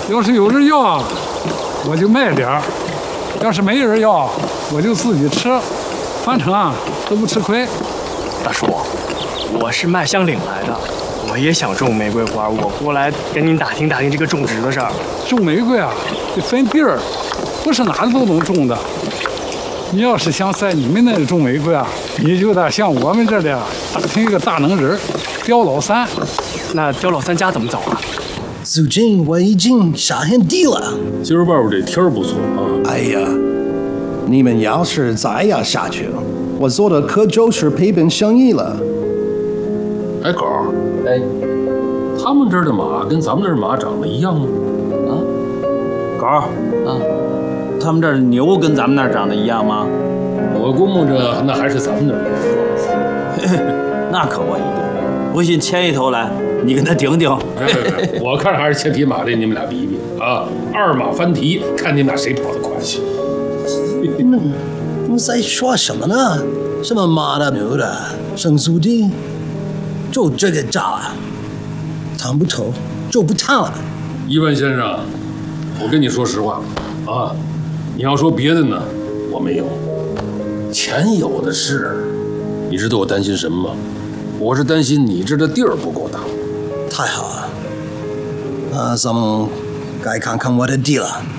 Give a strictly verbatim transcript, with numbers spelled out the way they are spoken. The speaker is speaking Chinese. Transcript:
要是有人要，我就卖点儿；要是没人要，我就自己吃，反正啊都不吃亏。 大叔，我是卖香岭来的，我也想种玫瑰花，我过来跟您打听打听这个种植的事儿。 种玫瑰啊，得分地儿，不是哪都能种的。你要是想在你们那里种玫瑰啊，你就得像我们这里啊打听一个大能人，刁老三。 那刁老三家怎么走啊？ 最近我已经下完地了。 今儿外边这天儿不错啊。 哎呀，你们要是再要下去，我做的可就是赔本生意了。 哎，狗儿， 哎， 他们这儿的马跟咱们这儿马长得一样吗？ 啊，狗儿啊，他们这儿的牛跟咱们那儿长得一样吗？ 我估摸着那还是咱们那儿的。 那可不一定，不信牵一头来，你跟他顶顶。 我看还是牵匹马的，你们俩比一比啊！二马翻蹄，看你们俩谁跑得快。 你们你们在说什么呢？什么马的牛的生速地，就这个价啊，谈不透就不谈了。 一万先生，我跟你说实话啊，你要说别的呢，我没有，钱有的是。你知道我担心什么吗？我是担心你这的地儿不够大。 太好了，那咱们该看看我的地了。